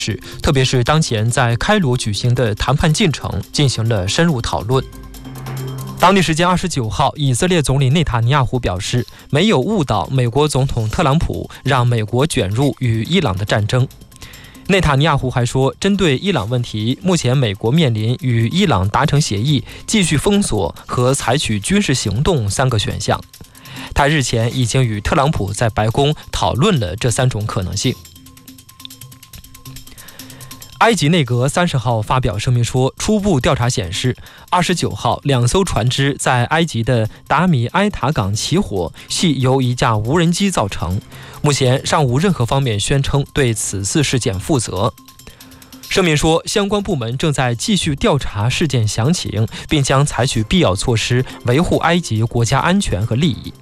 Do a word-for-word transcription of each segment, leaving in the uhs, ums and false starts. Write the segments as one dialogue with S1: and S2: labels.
S1: 特别是当前在开罗举行的谈判进程进行了深入讨论。当地时间二十九号，以色列总理内塔尼亚胡表示，没有误导美国总统特朗普，让美国卷入与伊朗的战争。内塔尼亚胡还说，针对伊朗问题，目前美国面临与伊朗达成协议、继续封锁和采取军事行动三个选项。他日前已经与特朗普在白宫讨论了这三种可能性。埃及内阁三十号发表声明说，初步调查显示，二十九号两艘船只在埃及的达米埃塔港起火，系由一架无人机造成。目前尚无任何方面宣称对此次事件负责。声明说，相关部门正在继续调查事件详情，并将采取必要措施维护埃及国家安全和利益。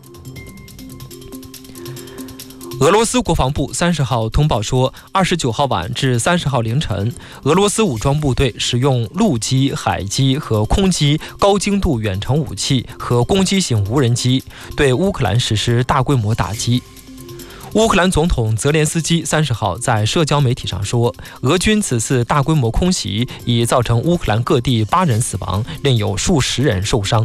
S1: 俄罗斯国防部三十号通报说，二十九号晚至三十号凌晨，俄罗斯武装部队使用陆基、海基和空基高精度远程武器和攻击型无人机对乌克兰实施大规模打击。乌克兰总统泽连斯基三十号在社交媒体上说，俄军此次大规模空袭已造成乌克兰各地八人死亡，另有数十人受伤。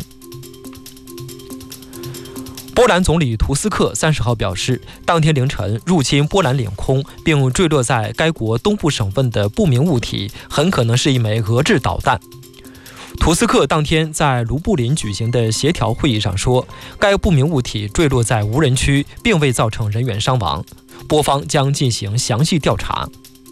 S1: 波兰总理图斯克三十号表示，当天凌晨入侵波兰领空并坠落在该国东部省份的不明物体，很可能是一枚俄制导弹。图斯克当天在卢布林举行的协调会议上说，该不明物体坠落在无人区，并未造成人员伤亡，波方将进行详细调查。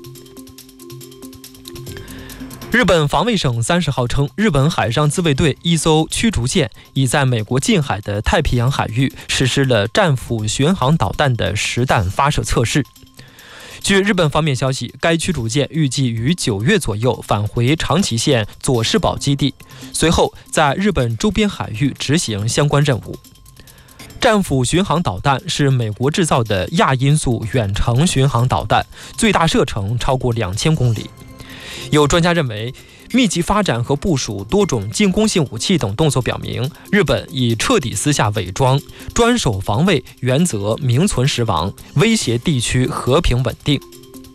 S1: 日本防卫省三十号称，日本海上自卫队一艘驱逐舰已在美国近海的太平洋海域实施了战斧巡航导弹的实弹发射测试。据日本方面消息，该驱逐舰预计于九月左右返回长崎县佐世保基地，随后在日本周边海域执行相关任务。战斧巡航导弹是美国制造的亚音速远程巡航导弹，最大射程超过两千公里。有专家认为，密集发展和部署多种进攻性武器等动作表明，日本已彻底撕下伪装、专守防卫原则名存实亡，威胁地区和平稳定。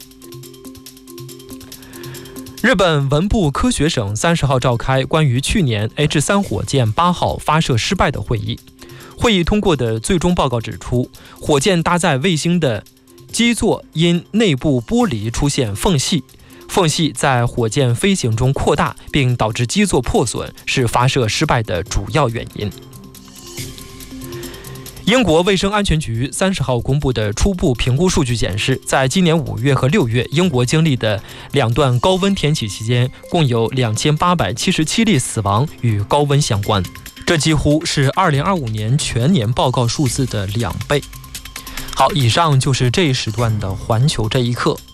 S1: 日本文部科学省三十号召开关于去年 H 三 火箭八号发射失败的会议。会议通过的最终报告指出，火箭搭载卫星的基座因内部玻璃出现缝隙。缝隙在火箭飞行中扩大，并导致基座破损，是发射失败的主要原因。英国卫生安全局三十号公布的初步评估数据显示，在今年五月和六月，英国经历的两段高温天气期间，共有两千八百七十七例死亡与高温相关，这几乎是二零二五年全年报告数字的两倍。好，以上就是这一时段的环球这一刻。